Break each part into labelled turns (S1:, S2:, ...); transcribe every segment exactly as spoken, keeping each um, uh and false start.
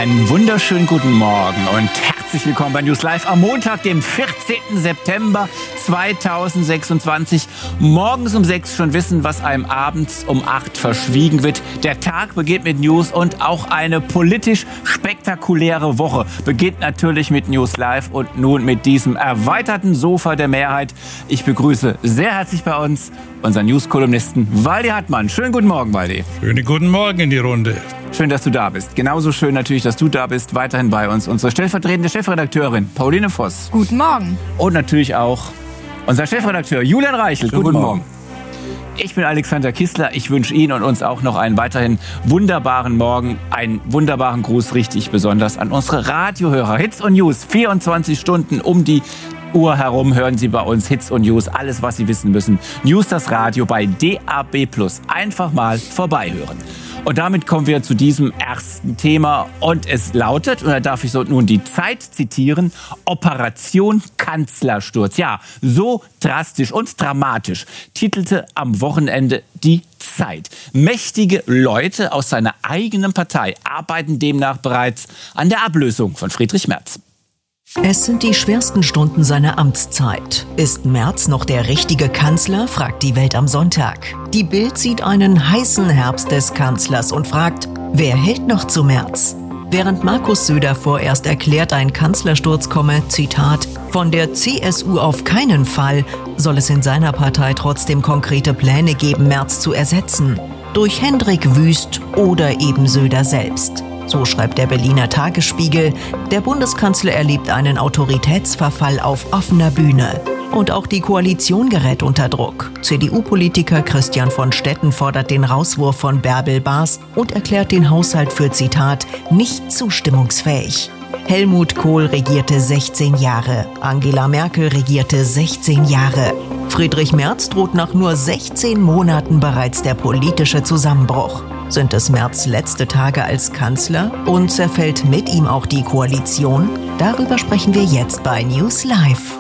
S1: Einen wunderschönen guten Morgen und herzlich willkommen bei News Live am Montag, dem vierzehnten September zweitausendsechsundzwanzig. Morgens um sechs schon wissen, was einem abends um acht verschwiegen wird. Der Tag beginnt mit News und auch eine politisch spektakuläre Woche beginnt natürlich mit News Live und nun mit diesem erweiterten Sofa der Mehrheit. Ich begrüße sehr herzlich bei uns unseren News-Kolumnisten Waldi Hartmann. Schönen guten Morgen, Waldi.
S2: Schönen guten Morgen in die Runde.
S1: Schön, dass du da bist. Genauso schön natürlich, dass du da bist. Weiterhin bei uns unsere stellvertretende Chefredakteurin Pauline Voss.
S3: Guten Morgen.
S1: Und natürlich auch unser Chefredakteur Julian Reichelt.
S4: Guten, Guten Morgen. Morgen.
S1: Ich bin Alexander Kistler. Ich wünsche Ihnen und uns auch noch einen weiterhin wunderbaren Morgen. Einen wunderbaren Gruß richtig besonders an unsere Radiohörer. Hits und News, vierundzwanzig Stunden um die Uhr herum hören Sie bei uns Hits und News. Alles, was Sie wissen müssen. News, das Radio bei D A B plus. Einfach mal vorbeihören. Und damit kommen wir zu diesem ersten Thema. Und es lautet, und da darf ich so nun die Zeit zitieren, Operation Kanzlersturz. Ja, so drastisch und dramatisch titelte am Wochenende die Zeit. Mächtige Leute aus seiner eigenen Partei arbeiten demnach bereits an der Ablösung von Friedrich Merz.
S5: Es sind die schwersten Stunden seiner Amtszeit. Ist Merz noch der richtige Kanzler, fragt die Welt am Sonntag. Die Bild sieht einen heißen Herbst des Kanzlers und fragt, wer hält noch zu Merz? Während Markus Söder vorerst erklärt, ein Kanzlersturz komme, Zitat, von der C S U auf keinen Fall, soll es in seiner Partei trotzdem konkrete Pläne geben, Merz zu ersetzen. Durch Hendrik Wüst oder eben Söder selbst. So schreibt der Berliner Tagesspiegel, der Bundeskanzler erlebt einen Autoritätsverfall auf offener Bühne. Und auch die Koalition gerät unter Druck. C D U-Politiker Christian von Stetten fordert den Rauswurf von Bärbel Baas und erklärt den Haushalt für, Zitat, nicht zustimmungsfähig. Helmut Kohl regierte sechzehn Jahre, Angela Merkel regierte sechzehn Jahre. Friedrich Merz droht nach nur sechzehn Monaten bereits der politische Zusammenbruch. Sind es Merz' letzte Tage als Kanzler und zerfällt mit ihm auch die Koalition? Darüber sprechen wir jetzt bei News Live.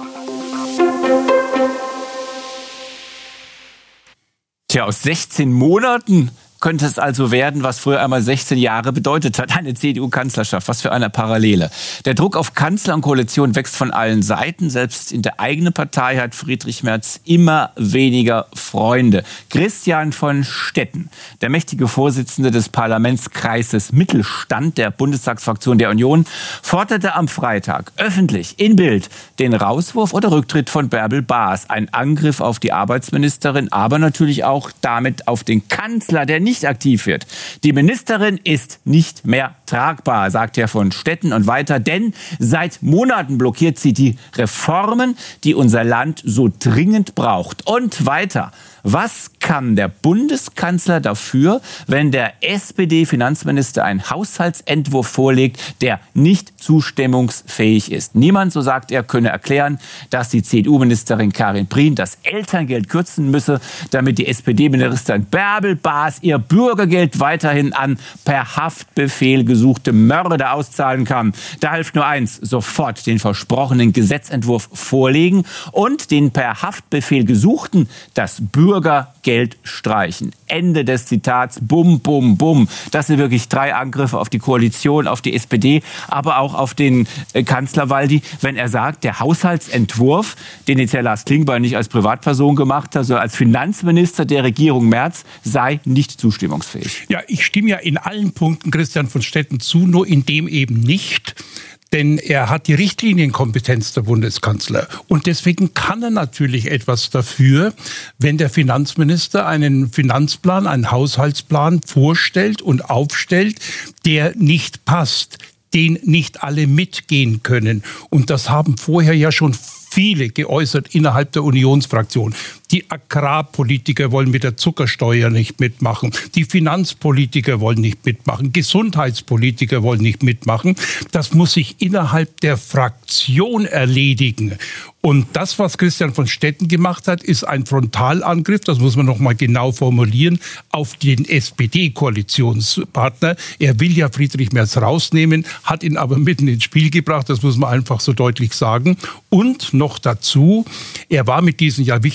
S1: Tja, aus sechzehn Monaten könnte es also werden, was früher einmal sechzehn Jahre bedeutet hat. Eine C D U-Kanzlerschaft, was für eine Parallele. Der Druck auf Kanzler und Koalition wächst von allen Seiten. Selbst in der eigenen Partei hat Friedrich Merz immer weniger Freunde. Christian von Stetten, der mächtige Vorsitzende des Parlamentskreises Mittelstand der Bundestagsfraktion der Union, forderte am Freitag öffentlich in Bild den Rauswurf oder Rücktritt von Bärbel Baas. Ein Angriff auf die Arbeitsministerin, aber natürlich auch damit auf den Kanzler, der nicht aktiv wird. Die Ministerin ist nicht mehr tragbar, sagt Herr von Stetten und weiter, denn seit Monaten blockiert sie die Reformen, die unser Land so dringend braucht. Und weiter. Was kann der Bundeskanzler dafür, wenn der S P D-Finanzminister einen Haushaltsentwurf vorlegt, der nicht zustimmungsfähig ist? Niemand, so sagt er, könne erklären, dass die C D U-Ministerin Karin Prien das Elterngeld kürzen müsse, damit die S P D-Ministerin Bärbel Baas ihr Bürgergeld weiterhin an per Haftbefehl gesuchte Mörder auszahlen kann. Da hilft nur eins, sofort den versprochenen Gesetzentwurf vorlegen und den per Haftbefehl gesuchten das Bürgergeld Bürgergeld streichen. Ende des Zitats. Bum, bum, bum. Das sind wirklich drei Angriffe auf die Koalition, auf die S P D, aber auch auf den äh, Kanzler Waldi, wenn er sagt, der Haushaltsentwurf, den jetzt Herr Lars Klingbeil nicht als Privatperson gemacht hat, sondern als Finanzminister der Regierung Merz, sei nicht zustimmungsfähig.
S2: Ja, ich stimme ja in allen Punkten Christian von Stetten zu, nur in dem eben nicht. Denn er hat die Richtlinienkompetenz der Bundeskanzler. Und deswegen kann er natürlich etwas dafür, wenn der Finanzminister einen Finanzplan, einen Haushaltsplan vorstellt und aufstellt, der nicht passt, den nicht alle mitgehen können. Und das haben vorher ja schon viele geäußert innerhalb der Unionsfraktion. Die Agrarpolitiker wollen mit der Zuckersteuer nicht mitmachen. Die Finanzpolitiker wollen nicht mitmachen. Gesundheitspolitiker wollen nicht mitmachen. Das muss sich innerhalb der Fraktion erledigen. Und das, was Christian von Stetten gemacht hat, ist ein Frontalangriff, das muss man noch mal genau formulieren, auf den S P D-Koalitionspartner. Er will ja Friedrich Merz rausnehmen, hat ihn aber mitten ins Spiel gebracht, das muss man einfach so deutlich sagen. Und noch dazu, er war mit diesen ja wichtigen Kreisen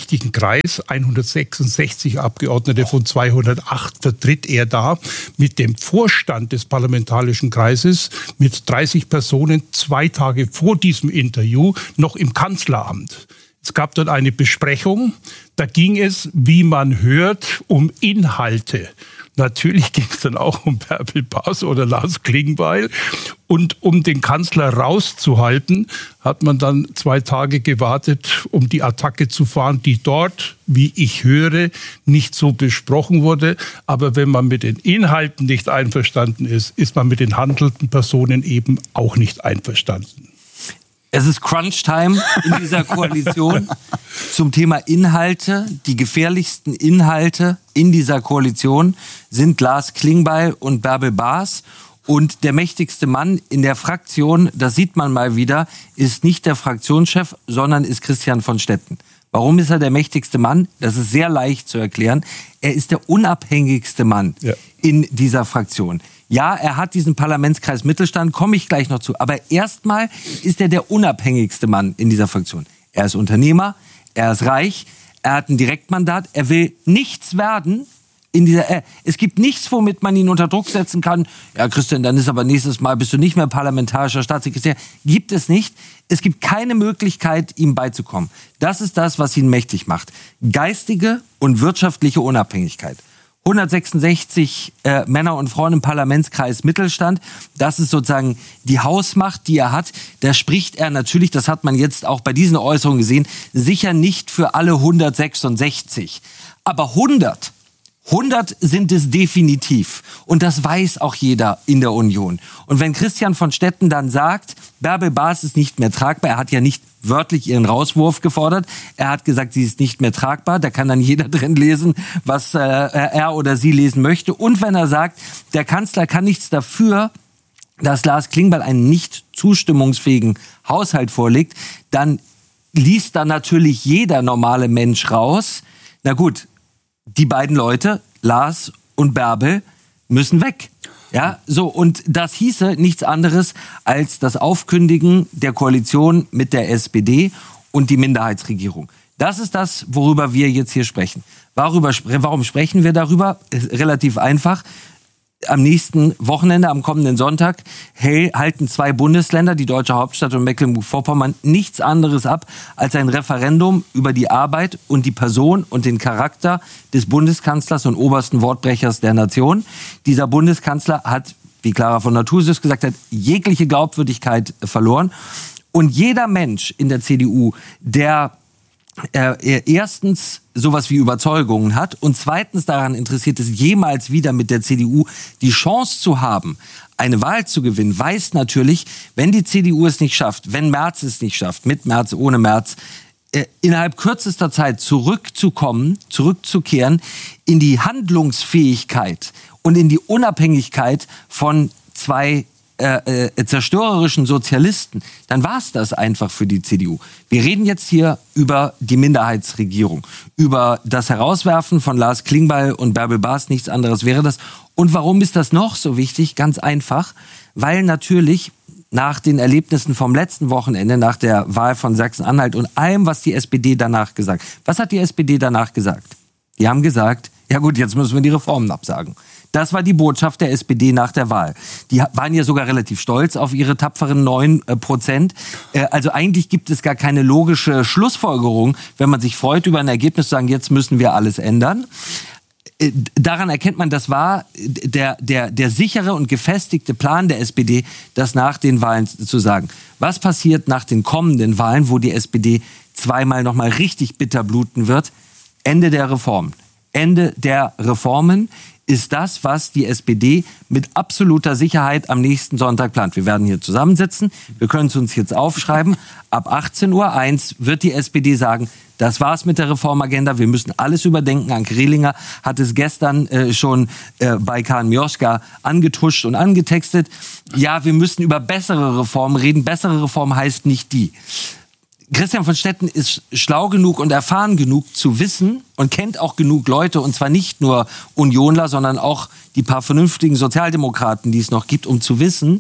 S2: Kreis, hundertsechsundsechzig Abgeordnete von zweihundertacht vertritt er da mit dem Vorstand des Parlamentarischen Kreises mit dreißig Personen zwei Tage vor diesem Interview noch im Kanzleramt. Es gab dort eine Besprechung, da ging es, wie man hört, um Inhalte. Natürlich ging es dann auch um Bärbel Baas oder Lars Klingbeil. Und um den Kanzler rauszuhalten, hat man dann zwei Tage gewartet, um die Attacke zu fahren, die dort, wie ich höre, nicht so besprochen wurde. Aber wenn man mit den Inhalten nicht einverstanden ist, ist man mit den handelnden Personen eben auch nicht einverstanden.
S3: Es ist Crunch-Time in dieser Koalition zum Thema Inhalte. Die gefährlichsten Inhalte in dieser Koalition sind Lars Klingbeil und Bärbel Baas. Und der mächtigste Mann in der Fraktion, das sieht man mal wieder, ist nicht der Fraktionschef, sondern ist Christian von Stetten. Warum ist er der mächtigste Mann? Das ist sehr leicht zu erklären. Er ist der unabhängigste Mann ja. in dieser Fraktion. Ja, er hat diesen Parlamentskreis Mittelstand, komme ich gleich noch zu. Aber erstmal ist er der unabhängigste Mann in dieser Fraktion. Er ist Unternehmer, er ist reich, er hat ein Direktmandat, er will nichts werden. In dieser, äh, es gibt nichts, womit man ihn unter Druck setzen kann. Ja, Christian, dann ist aber nächstes Mal bist du nicht mehr parlamentarischer Staatssekretär. Gibt es nicht. Es gibt keine Möglichkeit, ihm beizukommen. Das ist das, was ihn mächtig macht. Geistige und wirtschaftliche Unabhängigkeit. hundertsechsundsechzig äh, Männer und Frauen im Parlamentskreis Mittelstand. Das ist sozusagen die Hausmacht, die er hat. Da spricht er natürlich, das hat man jetzt auch bei diesen Äußerungen gesehen, sicher nicht für alle hundertsechsundsechzig. Aber hundert, hundert sind es definitiv. Und das weiß auch jeder in der Union. Und wenn Christian von Stetten dann sagt, Bärbel Baas ist nicht mehr tragbar, er hat ja nicht wörtlich ihren Rauswurf gefordert. Er hat gesagt, sie ist nicht mehr tragbar. Da kann dann jeder drin lesen, was äh, er oder sie lesen möchte. Und wenn er sagt, der Kanzler kann nichts dafür, dass Lars Klingbeil einen nicht zustimmungsfähigen Haushalt vorlegt, dann liest da natürlich jeder normale Mensch raus, na gut, die beiden Leute, Lars und Bärbel, müssen weg. Ja, so, und das hieße nichts anderes als das Aufkündigen der Koalition mit der S P D und die Minderheitsregierung. Das ist das, worüber wir jetzt hier sprechen. Worüber, warum sprechen wir darüber? Relativ einfach. Am nächsten Wochenende, am kommenden Sonntag, halten zwei Bundesländer, die deutsche Hauptstadt und Mecklenburg-Vorpommern, nichts anderes ab als ein Referendum über die Arbeit und die Person und den Charakter des Bundeskanzlers und obersten Wortbrechers der Nation. Dieser Bundeskanzler hat, wie Clara von Nathusius gesagt hat, jegliche Glaubwürdigkeit verloren. Und jeder Mensch in der C D U, der äh, erstens sowas wie Überzeugungen hat und zweitens daran interessiert ist, jemals wieder mit der C D U die Chance zu haben, eine Wahl zu gewinnen, weiß natürlich, wenn die C D U es nicht schafft, wenn Merz es nicht schafft, mit Merz, ohne Merz, äh, innerhalb kürzester Zeit zurückzukommen, zurückzukehren in die Handlungsfähigkeit und in die Unabhängigkeit von zwei Äh, äh, zerstörerischen Sozialisten, dann war es das einfach für die C D U. Wir reden jetzt hier über die Minderheitsregierung, über das Herauswerfen von Lars Klingbeil und Bärbel Baas, nichts anderes wäre das. Und warum ist das noch so wichtig? Ganz einfach, weil natürlich nach den Erlebnissen vom letzten Wochenende, nach der Wahl von Sachsen-Anhalt und allem, was die S P D danach gesagt hat. Was hat die S P D danach gesagt? Die haben gesagt, ja gut, jetzt müssen wir die Reformen absagen. Das war die Botschaft der S P D nach der Wahl. Die waren ja sogar relativ stolz auf ihre tapferen neun Prozent. Also eigentlich gibt es gar keine logische Schlussfolgerung, wenn man sich freut über ein Ergebnis, zu sagen, jetzt müssen wir alles ändern. Daran erkennt man, das war der, der, der sichere und gefestigte Plan der S P D, das nach den Wahlen zu sagen. Was passiert nach den kommenden Wahlen, wo die S P D zweimal nochmal richtig bitter bluten wird? Ende der Reformen. Ende der Reformen ist das, was die S P D mit absoluter Sicherheit am nächsten Sonntag plant. Wir werden hier zusammensitzen, wir können es uns jetzt aufschreiben. Ab achtzehn Uhr eins wird die S P D sagen, das war's mit der Reformagenda, wir müssen alles überdenken. Anke Rehlinger hat es gestern äh, schon äh, bei Karin Mioska angetuscht und angetextet. Ja, wir müssen über bessere Reformen reden. Bessere Reform heißt nicht die. Christian von Stetten ist schlau genug und erfahren genug zu wissen und kennt auch genug Leute, und zwar nicht nur Unionler, sondern auch die paar vernünftigen Sozialdemokraten, die es noch gibt, um zu wissen,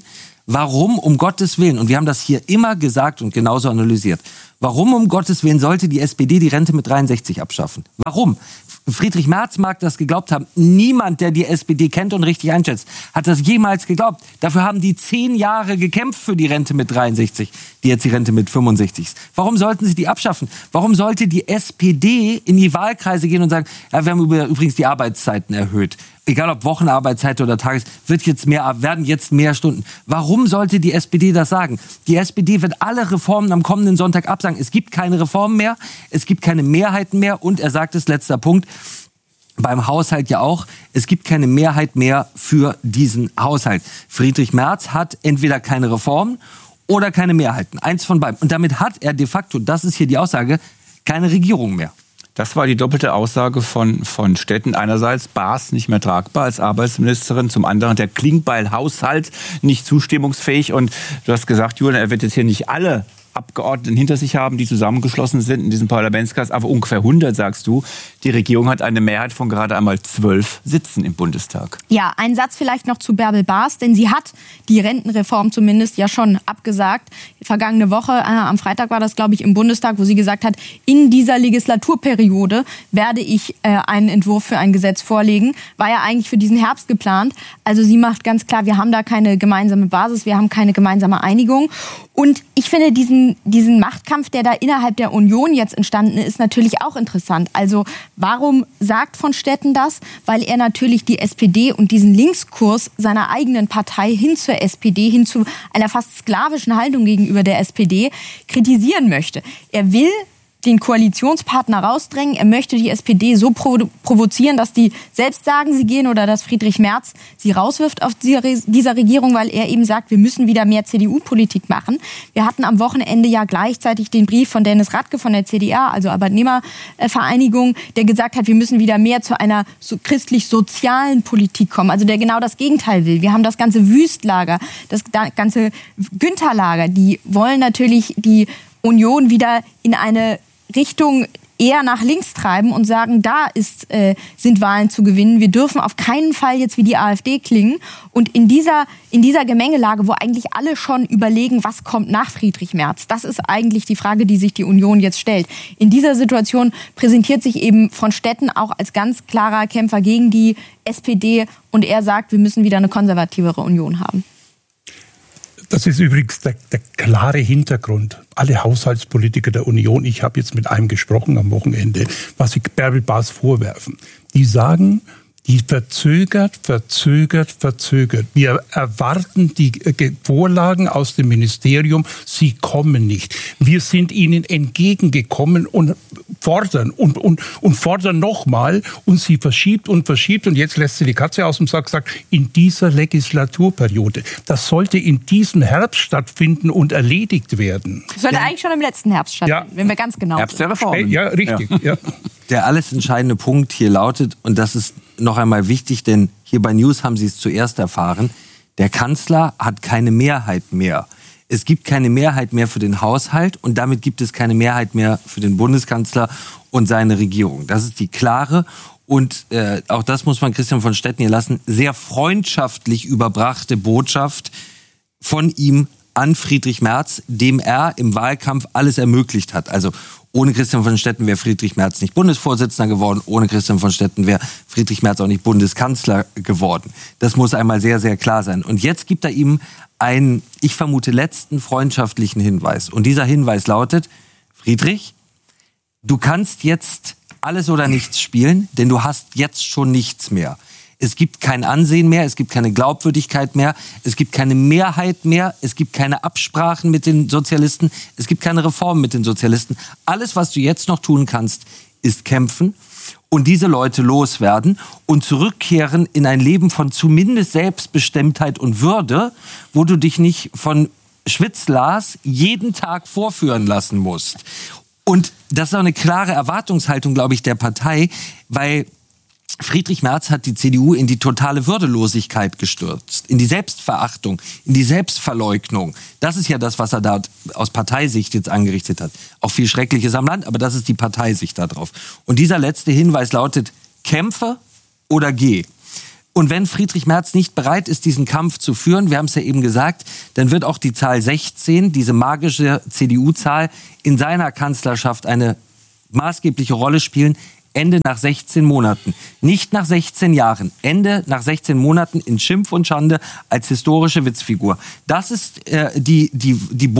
S3: Warum um Gottes Willen, und wir haben das hier immer gesagt und genauso analysiert, warum um Gottes Willen sollte die S P D die Rente mit dreiundsechzig abschaffen? Warum? Friedrich Merz mag das geglaubt haben. Niemand, der die S P D kennt und richtig einschätzt, hat das jemals geglaubt. Dafür haben die zehn Jahre gekämpft für die Rente mit dreiundsechzig, die jetzt die Rente mit fünfundsechzig ist. Warum sollten sie die abschaffen? Warum sollte die S P D in die Wahlkreise gehen und sagen, ja, wir haben übrigens die Arbeitszeiten erhöht. Egal ob Wochenarbeitszeit oder Tages, wird jetzt mehr, werden jetzt mehr Stunden. Warum sollte die S P D das sagen? Die S P D wird alle Reformen am kommenden Sonntag absagen. Es gibt keine Reformen mehr, es gibt keine Mehrheiten mehr und er sagt es, letzter Punkt, beim Haushalt ja auch, es gibt keine Mehrheit mehr für diesen Haushalt. Friedrich Merz hat entweder keine Reformen oder keine Mehrheiten. Eins von beiden. Und damit hat er de facto, das ist hier die Aussage, keine Regierung mehr.
S1: Das war die doppelte Aussage von, von Stetten. Einerseits Baas nicht mehr tragbar als Arbeitsministerin, zum anderen der Klingbeil-Haushalt nicht zustimmungsfähig. Und du hast gesagt, Julian, er wird jetzt hier nicht alle Abgeordneten hinter sich haben, die zusammengeschlossen sind in diesem Parlamentskreis, aber ungefähr hundert, sagst du. Die Regierung hat eine Mehrheit von gerade einmal zwölf Sitzen im Bundestag.
S4: Ja, ein Satz vielleicht noch zu Bärbel Baas, denn sie hat die Rentenreform zumindest ja schon abgesagt. Vergangene Woche, äh, am Freitag war das, glaube ich, im Bundestag, wo sie gesagt hat, in dieser Legislaturperiode werde ich äh, einen Entwurf für ein Gesetz vorlegen. War ja eigentlich für diesen Herbst geplant. Also sie macht ganz klar, wir haben da keine gemeinsame Basis, wir haben keine gemeinsame Einigung. Und ich finde diesen, diesen Machtkampf, der da innerhalb der Union jetzt entstanden ist, natürlich auch interessant. Also warum sagt von Stetten das? Weil er natürlich die S P D und diesen Linkskurs seiner eigenen Partei hin zur S P D, hin zu einer fast sklavischen Haltung gegenüber der S P D kritisieren möchte. Er will den Koalitionspartner rausdrängen. Er möchte die S P D so provo- provozieren, dass die selbst sagen, sie gehen oder dass Friedrich Merz sie rauswirft aus dieser, dieser Regierung, weil er eben sagt, wir müssen wieder mehr C D U-Politik machen. Wir hatten am Wochenende ja gleichzeitig den Brief von Dennis Radke von der C D A, also Arbeitnehmervereinigung, der gesagt hat, wir müssen wieder mehr zu einer so christlich-sozialen Politik kommen, also der genau das Gegenteil will. Wir haben das ganze Wüstlager, das ganze Günther-Lager, die wollen natürlich die Union wieder in eine Richtung eher nach links treiben und sagen, da ist, äh, sind Wahlen zu gewinnen. Wir dürfen auf keinen Fall jetzt wie die AfD klingen. Und in dieser, in dieser Gemengelage, wo eigentlich alle schon überlegen, was kommt nach Friedrich Merz, das ist eigentlich die Frage, die sich die Union jetzt stellt. In dieser Situation präsentiert sich eben von Stetten auch als ganz klarer Kämpfer gegen die S P D. Und er sagt, wir müssen wieder eine konservativere Union haben.
S2: Das ist übrigens der, der klare Hintergrund. Alle Haushaltspolitiker der Union, ich habe jetzt mit einem gesprochen am Wochenende, was sie Bärbel Baas vorwerfen. Die sagen, die verzögert, verzögert, verzögert. Wir erwarten die Vorlagen aus dem Ministerium, sie kommen nicht. Wir sind ihnen entgegengekommen und fordern und, und, und fordern nochmal und sie verschiebt und verschiebt und jetzt lässt sie die Katze aus dem Sack, sagt, in dieser Legislaturperiode. Das sollte in diesem Herbst stattfinden und erledigt werden.
S4: Das sollte ja eigentlich schon im letzten Herbst stattfinden, ja, wenn wir ganz genau
S1: Herbst der Reformen.
S2: Ja, richtig. Ja. Ja.
S3: Der alles entscheidende Punkt hier lautet, und das ist noch einmal wichtig, denn hier bei News haben Sie es zuerst erfahren, der Kanzler hat keine Mehrheit mehr. Es gibt keine Mehrheit mehr für den Haushalt und damit gibt es keine Mehrheit mehr für den Bundeskanzler und seine Regierung. Das ist die klare und äh, auch das muss man Christian von Stetten hier lassen, sehr freundschaftlich überbrachte Botschaft von ihm an Friedrich Merz, dem er im Wahlkampf alles ermöglicht hat. Also ohne Christian von Stetten wäre Friedrich Merz nicht Bundesvorsitzender geworden. Ohne Christian von Stetten wäre Friedrich Merz auch nicht Bundeskanzler geworden. Das muss einmal sehr, sehr klar sein. Und jetzt gibt er ihm einen, ich vermute, letzten freundschaftlichen Hinweis. Und dieser Hinweis lautet, Friedrich, du kannst jetzt alles oder nichts spielen, denn du hast jetzt schon nichts mehr. Es gibt kein Ansehen mehr, es gibt keine Glaubwürdigkeit mehr, es gibt keine Mehrheit mehr, es gibt keine Absprachen mit den Sozialisten, es gibt keine Reformen mit den Sozialisten. Alles, was du jetzt noch tun kannst, ist kämpfen und diese Leute loswerden und zurückkehren in ein Leben von zumindest Selbstbestimmtheit und Würde, wo du dich nicht von Schwitzlars jeden Tag vorführen lassen musst. Und das ist auch eine klare Erwartungshaltung, glaube ich, der Partei, weil Friedrich Merz hat die C D U in die totale Würdelosigkeit gestürzt, in die Selbstverachtung, in die Selbstverleugnung. Das ist ja das, was er da aus Parteisicht jetzt angerichtet hat. Auch viel Schreckliches am Land, aber das ist die Parteisicht da drauf. Und dieser letzte Hinweis lautet, kämpfe oder geh. Und wenn Friedrich Merz nicht bereit ist, diesen Kampf zu führen, wir haben es ja eben gesagt, dann wird auch die Zahl sechzehn, diese magische C D U-Zahl, in seiner Kanzlerschaft eine maßgebliche Rolle spielen. Ende nach sechzehn Monaten. Nicht nach sechzehn Jahren. Ende nach sechzehn Monaten in Schimpf und Schande als historische Witzfigur. Das ist äh, die, die, die